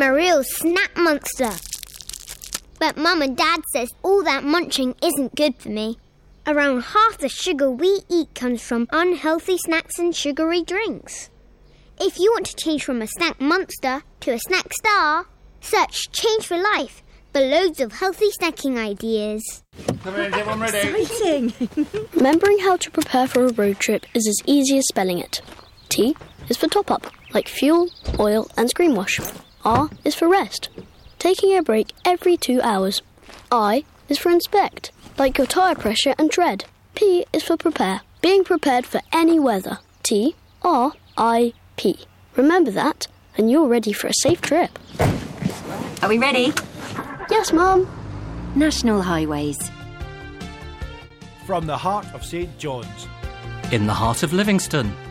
I'm a real snack monster. But Mum and Dad says all that munching isn't good for me. Around half the sugar we eat comes from unhealthy snacks and sugary drinks. If you want to change from a snack monster to a snack star, search Change for Life for loads of healthy snacking ideas. Come in, everyone ready? Exciting! Remembering how to prepare for a road trip is as easy as spelling it. T is for top up, like fuel, oil and screen wash. R is for rest, taking a break every 2 hours. I is for inspect, like your tyre pressure and tread. P is for prepare, being prepared for any weather. T, R, I, P. Remember that, and you're ready for a safe trip. Are we ready? Yes, Mum. National Highways. From the heart of St John's. In the heart of Livingston.